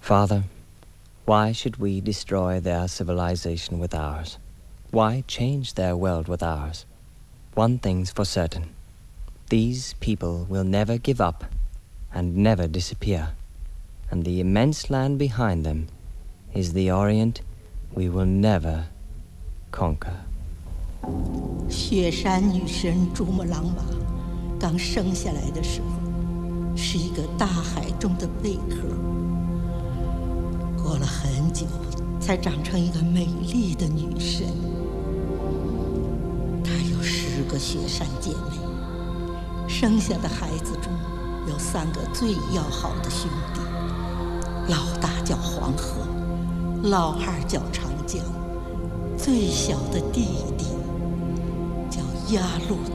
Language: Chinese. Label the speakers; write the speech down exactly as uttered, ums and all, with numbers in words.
Speaker 1: Father, why should we destroy their civilization with ours? Why change their world with ours? One thing's for certain. These people will never give up and never disappear. And the immense land behind them is the Orient we will never conquer.
Speaker 2: 雪山女神珠穆朗玛刚生下来的时候，是一个大海中的贝壳，过了很久，才长成一个美丽的女神。她有十个雪山姐妹，生下的孩子中有三个最要好的兄弟，老大叫黄河，老二叫长江，最小的弟弟叫鸭绿